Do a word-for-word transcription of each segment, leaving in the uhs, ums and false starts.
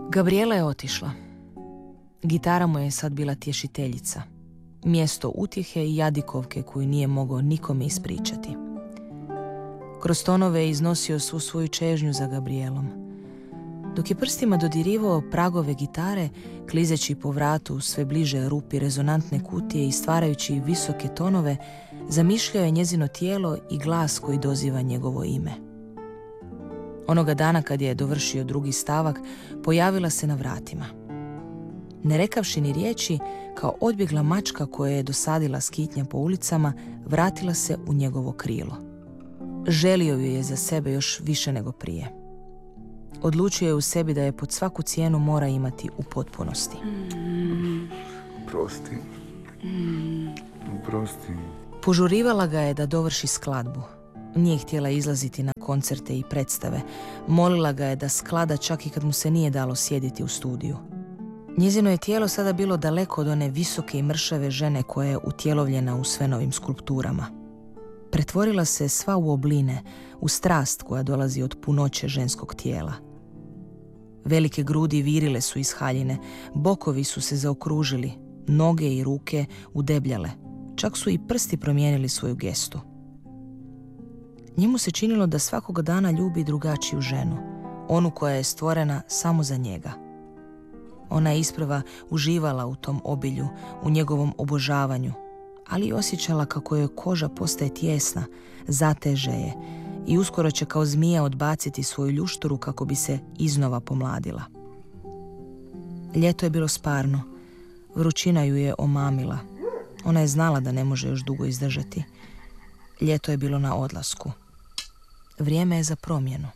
Gabriela je otišla. Gitara mu je sad bila tješiteljica. Mjesto utjehe i jadikovke koju nije mogao nikome ispričati. Kroz tonove je iznosio svu svoju čežnju za Gabrielom. Dok je prstima dodirivao pragove gitare, klizeći po vratu sve bliže rupi rezonantne kutije i stvarajući visoke tonove, zamišljao je njezino tijelo i glas koji doziva njegovo ime. Onoga dana kad je dovršio drugi stavak, pojavila se na vratima. Ne rekavši ni riječi, kao odbjegla mačka koja je dosadila skitnja po ulicama, vratila se u njegovo krilo. Želio ju je za sebe još više nego prije. Odlučio je u sebi da je pod svaku cijenu mora imati u potpunosti. Mm. Prosti. Mm. Prosti. Požurivala ga je da dovrši skladbu. Nije htjela izlaziti na koncerte i predstave. Molila ga je da sklada čak i kad mu se nije dalo sjediti u studiju. Njezino je tijelo sada bilo daleko od one visoke i mršave žene koja je utjelovljena u Svenovim skulpturama. Pretvorila se sva u obline, u strast koja dolazi od punoće ženskog tijela. Velike grudi virile su iz haljine, bokovi su se zaokružili, noge i ruke udebljale, čak su i prsti promijenili svoju gestu. Njemu se činilo da svakoga dana ljubi drugačiju ženu, onu koja je stvorena samo za njega. Ona je isprva uživala u tom obilju, u njegovom obožavanju, ali osjećala kako joj koža postaje tijesna, zateže je i uskoro će kao zmija odbaciti svoju ljušturu kako bi se iznova pomladila. Ljeto je bilo sparno, vrućina ju je omamila. Ona je znala da ne može još dugo izdržati. Ljeto je bilo na odlasku. Vrijeme je za promjenu.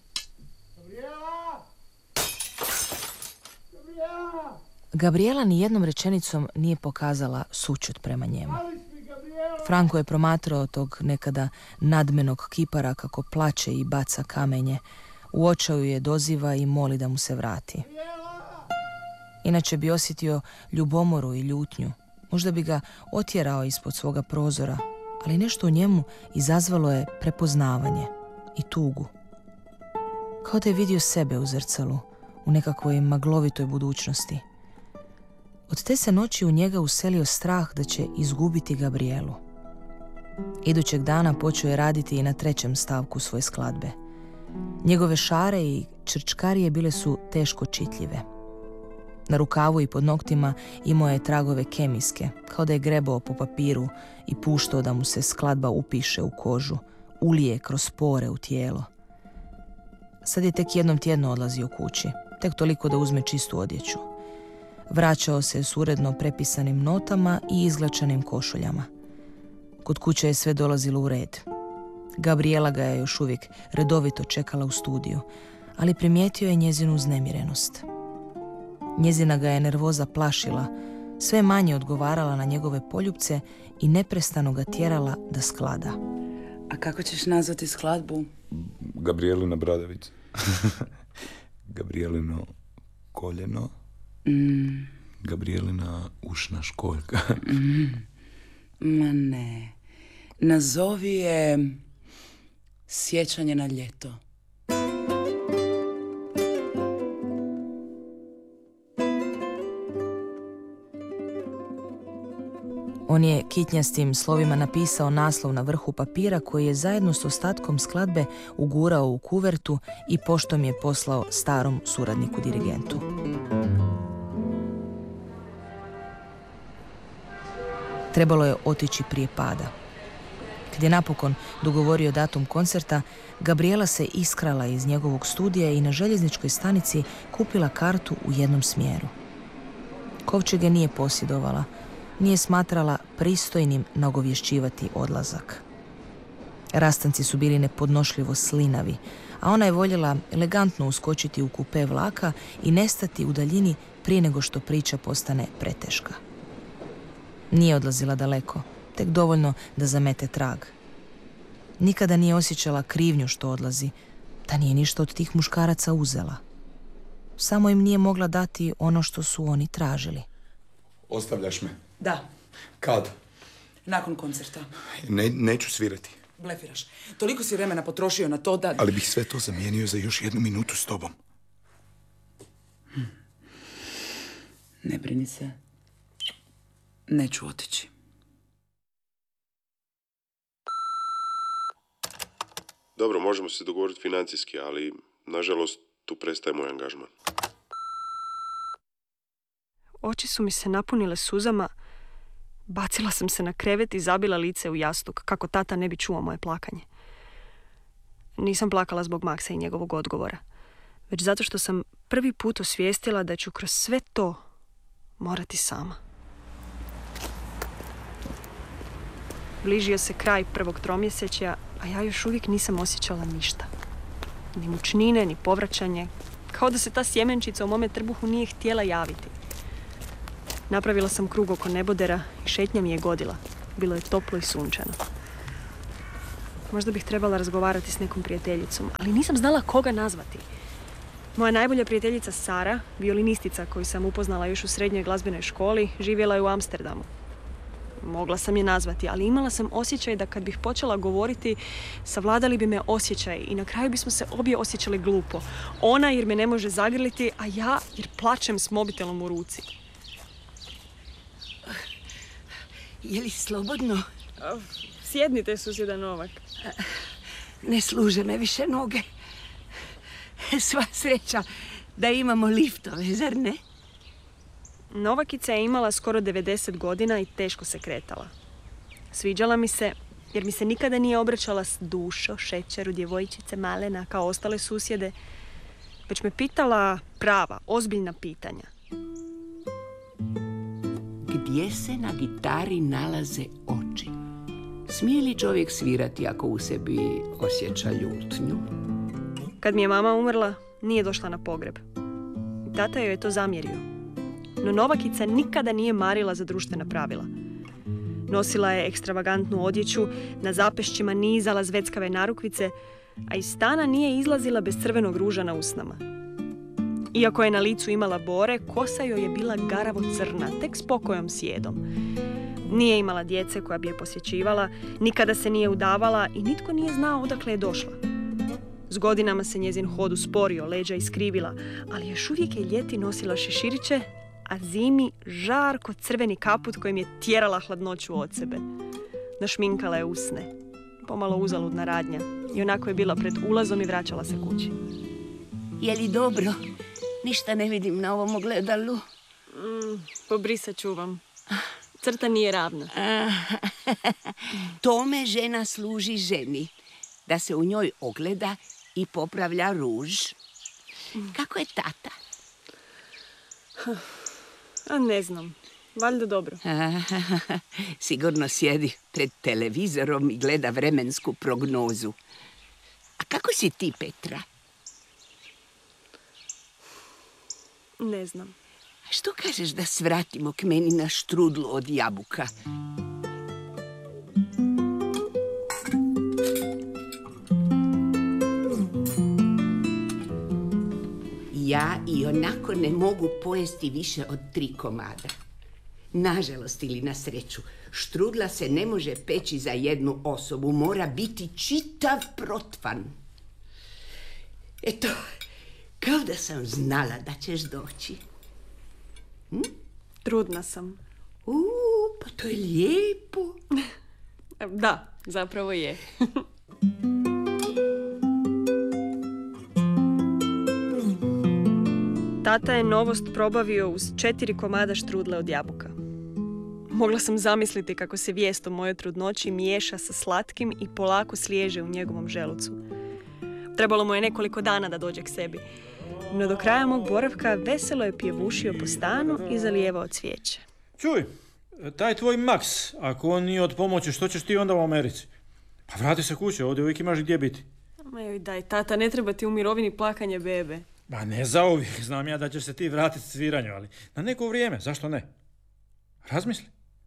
Gabriela ni jednom rečenicom nije pokazala sućut prema njemu. Franko je promatrao tog nekada nadmenog kipara kako plače i baca kamenje. U očaju je doziva i moli da mu se vrati. Inače bi osjetio ljubomoru i ljutnju. Možda bi ga otjerao ispod svoga prozora, ali nešto u njemu izazvalo je prepoznavanje i tugu. Kao da je vidio sebe u zrcalu, u nekakvoj maglovitoj budućnosti. Od te se noći u njega uselio strah da će izgubiti Gabrielu. Idućeg dana počeo je raditi i na trećem stavku svoje skladbe. Njegove šare i črčkarije bile su teško čitljive. Na rukavu i pod noktima imao je tragove kemijske, kao da je grebao po papiru i puštao da mu se skladba upiše u kožu, ulije kroz pore u tijelo. Sad je tek jednom tjedno odlazio kući, tek toliko da uzme čistu odjeću. Vraćao se s uredno prepisanim notama i izglačanim košuljama. Kod kuće je sve dolazilo u red. Gabriela ga je još uvijek redovito čekala u studiju, ali primijetio je njezinu uznemirenost. Njezina ga je nervoza plašila, sve manje odgovarala na njegove poljupce i neprestano ga tjerala da sklada. A kako ćeš nazvati skladbu? Gabrielina bradavica. Gabrielino koljeno. Mm. Gabrielina ušna školjka. mm. Ma ne. Nazovi je Sjećanje na ljeto. On je kitnjastim slovima napisao naslov na vrhu papira koji je zajedno s ostatkom skladbe ugurao u kuvertu i poštom je poslao starom suradniku dirigentu. Trebalo je otići prije pada. Kad je napokon dogovorio datum koncerta, Gabriela se iskrala iz njegovog studija i na željezničkoj stanici kupila kartu u jednom smjeru. Kovčege nije posjedovala, nije smatrala pristojnim nagovješćivati odlazak. Rastanci su bili nepodnošljivo slinavi, a ona je voljela elegantno uskočiti u kupe vlaka i nestati u daljini prije nego što priča postane preteška. Nije odlazila daleko, tek dovoljno da zamete trag. Nikada nije osjećala krivnju što odlazi, da nije ništa od tih muškaraca uzela. Samo im nije mogla dati ono što su oni tražili. Ostavljaš me? Da. Kad? Nakon koncerta. Ne, neću svirati. Blefiraš. Toliko si vremena potrošio na to da... Ali bih sve to zamijenio za još jednu minutu s tobom. Hm. Ne brini se. Neću otići. Dobro, možemo se dogovoriti financijski, ali nažalost tu prestaje moj angažman. Oči su mi se napunile suzama. Bacila sam se na krevet i zabila lice u jastuk, kako tata ne bi čuo moje plakanje. Nisam plakala zbog Maksa i njegovog odgovora, već zato što sam prvi put osvijestila da ću kroz sve to morati sama. Bližio se kraj prvog tromjesečja, a ja još uvijek nisam osjećala ništa. Ni mučnine, ni povraćanje, kao da se ta sjemenčica u mome trbuhu nije htjela javiti. Napravila sam krug oko nebodera i šetnja mi je godila. Bilo je toplo i sunčano. Možda bih trebala razgovarati s nekom prijateljicom, ali nisam znala koga nazvati. Moja najbolja prijateljica Sara, violinistica koju sam upoznala još u srednjoj glazbenoj školi, živjela je u Amsterdamu. Mogla sam je nazvati, ali imala sam osjećaj da kad bih počela govoriti, savladali bi me osjećaj i na kraju bismo se obje osjećale glupo. Ona jer me ne može zagrliti, a ja jer plačem s mobitelom u ruci. Je li slobodno? Sjednite, susjeda Novak. Ne služe me više noge. Sva sreća da imamo liftove, zar ne? Novakica je imala skoro devedeset godina i teško se kretala. Sviđala mi se jer mi se nikada nije obraćala s dušo, šećeru, djevojčice, malena kao ostale susjede, već me pitala prava, ozbiljna pitanja. Gdje se na gitari nalaze oči? Smije li čovjek svirati ako u sebi osjeća ljutnju? Kad mi je mama umrla, nije došla na pogreb. Tata joj je to zamjerio. No Novakica nikada nije marila za društvena pravila. Nosila je ekstravagantnu odjeću, na zapešćima nizala zveckave narukvice, a iz stana nije izlazila bez crvenog ruža na usnama. Iako je na licu imala bore, kosa joj je bila garavo crna, tek s pokojom sjedom. Nije imala djece koja bi je posjećivala, nikada se nije udavala i nitko nije znao odakle je došla. S godinama se njezin hod usporio, leđa iskrivila, ali još uvijek je ljeti nosila šeširiće, a zimi žarko crveni kaput kojim je tjerala hladnoću od sebe. Našminkala je usne. Pomalo uzaludna radnja. I onako je bila pred ulazom i vraćala se kući. Je li dobro? Ništa ne vidim na ovom ogledalu. Mm, pobrisat ću vam. Crta nije ravna. Tome žena služi ženi. Da se u njoj ogleda i popravlja ruž. Kako je tata? A ne znam. Valjda dobro. Sigurno sjedi pred televizorom i gleda vremensku prognozu. A kako si ti, Petra? Ne znam. Što kažeš da svratimo k meni na štrudlu od jabuka? Ja i onako ne mogu pojesti više od tri komada. Nažalost ili na sreću, štrudla se ne može peći za jednu osobu, mora biti čitav protvan. Eto, kao da sam znala da ćeš doći. Hm? Trudna sam. Uuu, pa to je lijepo. Da, zapravo je. Tata je novost probavio uz četiri komada štrudle od jabuka. Mogla sam zamisliti kako se vijest o mojoj trudnoći miješa sa slatkim i polako sliježe u njegovom želucu. Trebalo mu je nekoliko dana da dođe k sebi. No do kraja mog boravka veselo je pjevušio po stanu i zalijevao cvijeće. Čuj, taj tvoj Maks, ako on nije od pomoći, što ćeš ti onda u Americi? Pa vrati se kuće, ovdje uvijek imaš gdje biti. Ma joj daj, tata, ne treba ti u mirovini plakanje bebe. Ba ne za uvijek, znam ja da ćeš se ti vratiti sviranju, ali na neko vrijeme, zašto ne? Razmisli.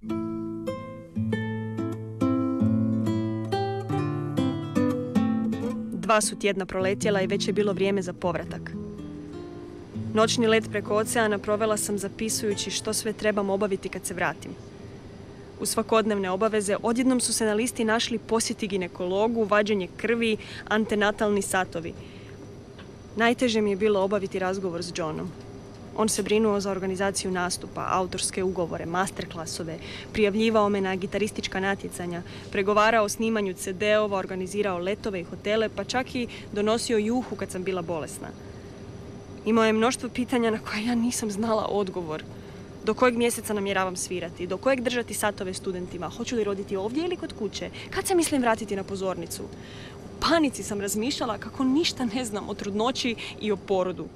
Dva su tjedna proletjela i već je bilo vrijeme za povratak. Noćni let preko oceana provela sam zapisujući što sve trebam obaviti kad se vratim. U svakodnevne obaveze odjednom su se na listi našli posjeti ginekologu, vađenje krvi, antenatalni satovi. Najteže mi je bilo obaviti razgovor s Johnom. On se brinuo za organizaciju nastupa, autorske ugovore, masterklasove, prijavljivao me na gitaristička natjecanja, pregovarao o snimanju ce de-ova, organizirao letove i hotele, pa čak i donosio juhu kad sam bila bolesna. Imao je mnoštvo pitanja na koje ja nisam znala odgovor. Do kojeg mjeseca namjeravam svirati, do kojeg držati satove studentima, hoću li roditi ovdje ili kod kuće, kad se mislim vratiti na pozornicu. U panici sam razmišljala kako ništa ne znam o trudnoći i o porodu.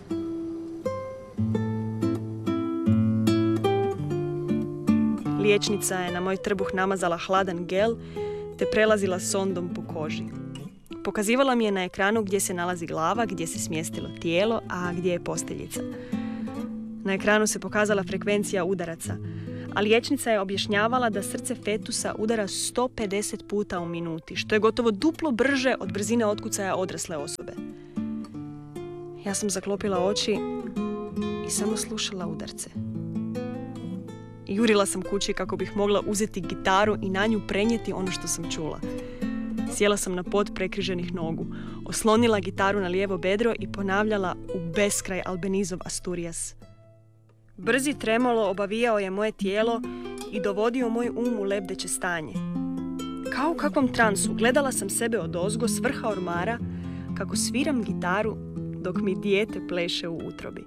Liječnica je na moj trbuh namazala hladan gel te prelazila sondom po koži. Pokazivala mi je na ekranu gdje se nalazi glava, gdje se smjestilo tijelo, a gdje je posteljica. Na ekranu se pokazala frekvencija udaraca, a liječnica je objašnjavala da srce fetusa udara sto pedeset puta u minuti, što je gotovo duplo brže od brzine otkucaja odrasle osobe. Ja sam zaklopila oči i samo slušala udarce. Jurila sam kući kako bih mogla uzeti gitaru i na nju prenijeti ono što sam čula. Sjela sam na pod prekriženih nogu, oslonila gitaru na lijevo bedro i ponavljala u beskraj Albenizov Asturias. Brzi tremolo obavijao je moje tijelo i dovodio moj um u lebdeće stanje. Kao u kakvom transu gledala sam sebe odozgo s vrha ormara kako sviram gitaru dok mi dijete pleše u utrobi.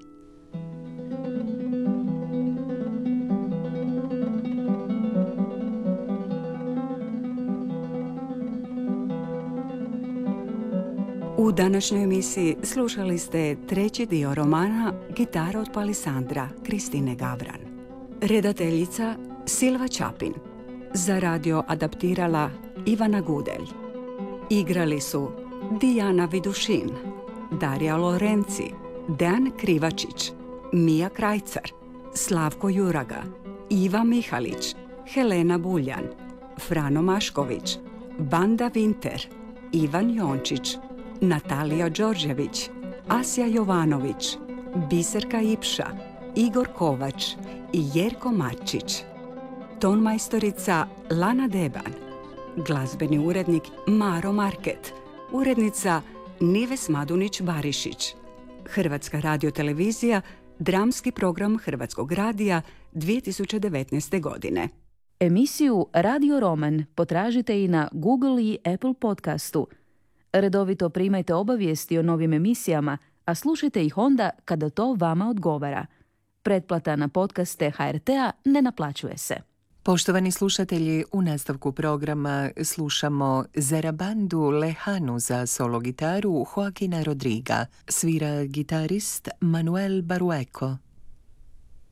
U današnjoj emisiji slušali ste treći dio romana Gitara od Palisandra Kristine Gavran. Redateljica Silva Čapin. Za radio adaptirala Ivana Gudelj. Igrali su Dijana Vidušin, Darija Lorenci, Dejan Krivačić, Mija Krajcar, Slavko Juraga, Iva Mihalić, Helena Buljan, Frano Mašković, Banda Vinter, Ivan Jončić, Natalija Đorđević, Asja Jovanović, Biserka Ipša, Igor Kovač i Jerko Marčić. Tonmajstorica Lana Deban, glazbeni urednik Maro Market, urednica Nives Madunić-Barišić. Hrvatska radiotelevizija, dramski program Hrvatskog radija dvije tisuće devetnaeste. godine. Emisiju Radio Roman potražite i na Google i Apple podcastu. Redovito primajte obavijesti o novim emisijama, a slušajte ih onda kada to vama odgovara. Pretplata na podcaste ha er te-a ne naplaćuje se. Poštovani slušatelji, u nastavku programa slušamo Zarabandu Lehanu za solo gitaru Joaquina Rodriga. Svira gitarist Manuel Barueco.